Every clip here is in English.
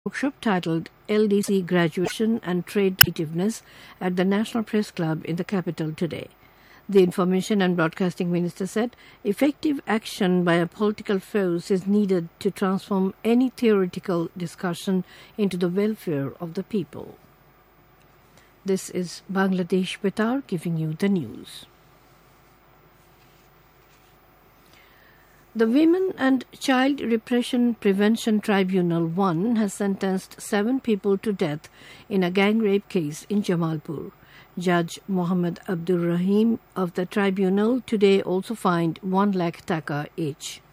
workshop titled LDC Graduation and Trade Creativeness at the National Press Club in the capital today. The Information and Broadcasting Minister said effective action by a political force is needed to transform any theoretical discussion into the welfare of the people. This is Bangladesh Betar giving you the news. The Women and Child Repression Prevention Tribunal 1 has sentenced 7 people to death in a gang rape case in Jamalpur. Judge Mohammad Abdur Rahim of the tribunal today also fined 1 lakh taka each.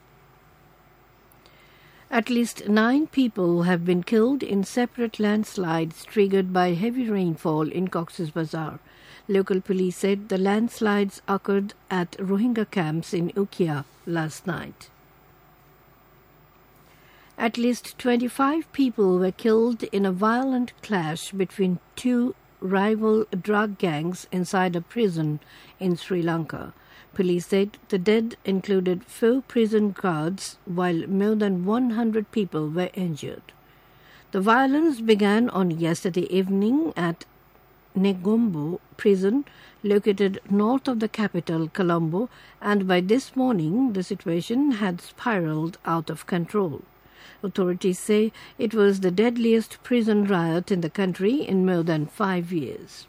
At least 9 people have been killed in separate landslides triggered by heavy rainfall in Cox's Bazar. Local police said the landslides occurred at Rohingya camps in Ukia last night. At least 25 people were killed in a violent clash between 2 rival drug gangs inside a prison in Sri Lanka. Police said the dead included 4 prison guards, while more than 100 people were injured. The violence began on yesterday evening at Negombo prison, located north of the capital, Colombo, and by this morning the situation had spiraled out of control. Authorities say it was the deadliest prison riot in the country in more than 5 years.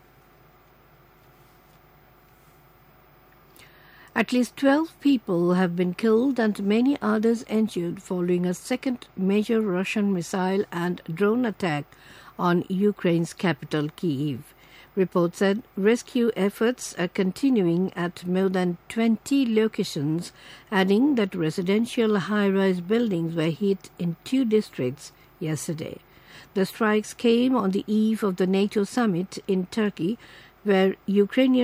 At least 12 people have been killed and many others injured following a second major Russian missile and drone attack on Ukraine's capital, Kyiv. Reports said rescue efforts are continuing at more than 20 locations, adding that residential high-rise buildings were hit in 2 districts yesterday. The strikes came on the eve of the NATO summit in Turkey, where Ukrainian